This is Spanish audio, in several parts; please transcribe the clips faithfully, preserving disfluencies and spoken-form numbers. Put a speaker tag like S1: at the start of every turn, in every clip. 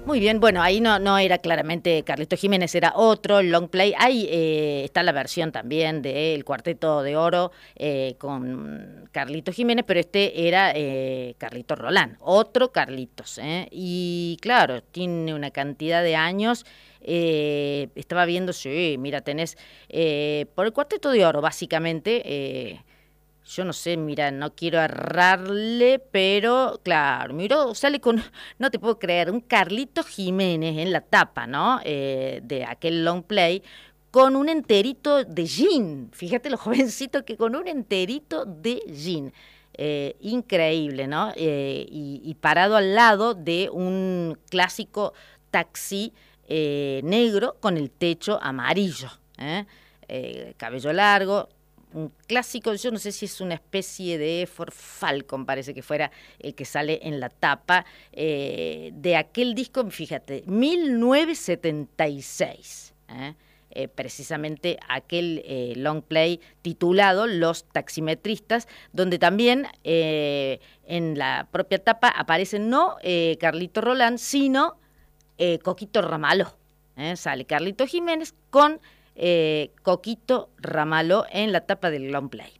S1: Muy bien, bueno, ahí no, no era claramente Carlitos Jiménez, era otro long play. Ahí eh, está la versión también del Cuarteto de Oro eh, con Carlitos Jiménez, pero este era eh, Carlitos Roland, otro Carlitos. ¿eh? Y claro, tiene una cantidad de años. Eh, estaba viendo, sí, mira, tenés eh, por el Cuarteto de Oro, básicamente. Eh, Yo no sé, mira, no quiero errarle, pero claro, miró, sale con, no te puedo creer, un Carlitos Jiménez en la tapa, ¿no? Eh, de aquel long play, con un enterito de jean. Fíjate lo jovencito que con un enterito de jean. Eh, increíble, ¿no? Eh, y, y parado al lado de un clásico taxi eh, negro con el techo amarillo, ¿eh? Eh, cabello largo, un clásico, yo no sé si es una especie de Ford Falcon, parece que fuera el que sale en la tapa eh, de aquel disco, fíjate, mil novecientos setenta y seis, ¿eh? Eh, precisamente aquel eh, long play titulado Los Taximetristas, donde también eh, en la propia tapa aparecen no eh, Carlito Roland, sino eh, Coquito Ramalho. ¿eh? Sale Carlito Jiménez con Eh, Coquito Ramalho en la tapa del long play.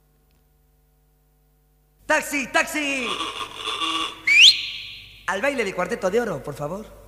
S2: ¡Taxi, taxi! Al baile de Cuarteto de Oro, por favor.